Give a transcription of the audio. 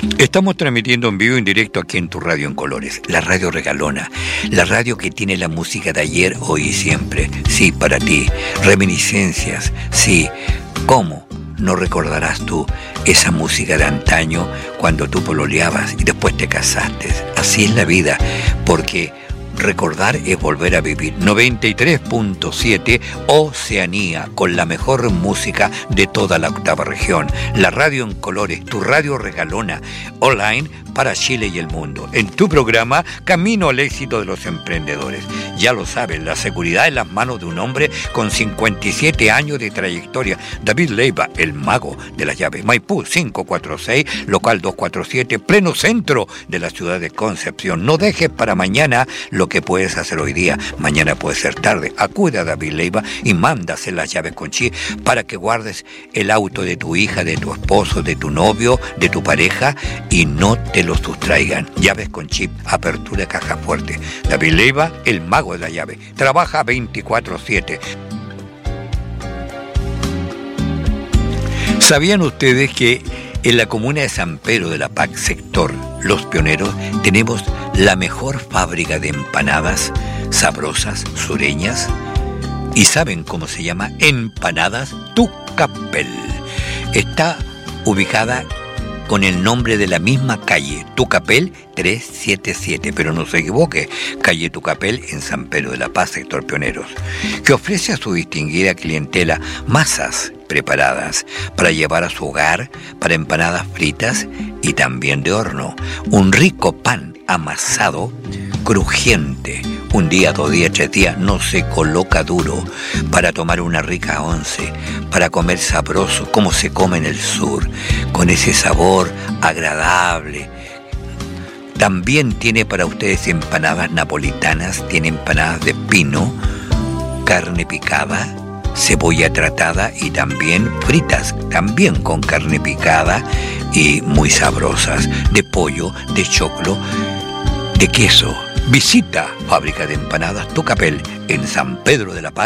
Estamos transmitiendo en vivo y en directo aquí en tu radio en colores, la radio regalona, la radio que tiene la música de ayer, hoy y siempre. Sí, para ti, reminiscencias, sí. ¿Cómo no recordarás tú esa música de antaño cuando tú pololeabas y después te casaste? Así es la vida, porque recordar es volver a vivir. 93.7 Oceanía, con la mejor música de toda la octava región. La radio en colores, tu radio regalona, online para Chile y el mundo. En tu programa, Camino al éxito de los emprendedores. Ya lo sabes, la seguridad en las manos de un hombre con 57 años de trayectoria. David Leiva, el mago de las llaves. Maipú 546, local 247, pleno centro de la ciudad de Concepción. No dejes para mañana lo que puedes hacer hoy día. Mañana puede ser tarde. Acude a David Leiva y mándase las llaves con chip para que guardes el auto de tu hija, de tu esposo, de tu novio, de tu pareja y no te los sustraigan. Llaves con chip, apertura de caja fuerte. David Leiva, el mago de la llave. Trabaja 24/7. ¿Sabían ustedes que en la comuna de San Pedro de la PAC, sector Los Pioneros, tenemos la mejor fábrica de empanadas sabrosas, sureñas? ¿Y saben cómo se llama? Empanadas Tucapel. Está ubicada con el nombre de la misma calle, Tucapel 377, pero no se equivoque, calle Tucapel en San Pedro de la Paz, sector Pioneros, que ofrece a su distinguida clientela masas preparadas para llevar a su hogar, para empanadas fritas y también de horno, un rico pan amasado, crujiente, un día, 2 días, 3 días, no se coloca duro, para tomar una rica once, para comer sabroso, como se come en el sur, con ese sabor agradable. También tiene para ustedes empanadas napolitanas, tiene empanadas de pino, carne picada, cebolla tratada y también fritas, también con carne picada y muy sabrosas, de pollo, de choclo, de queso. Visita Fábrica de Empanadas Tucapel en San Pedro de la Paz.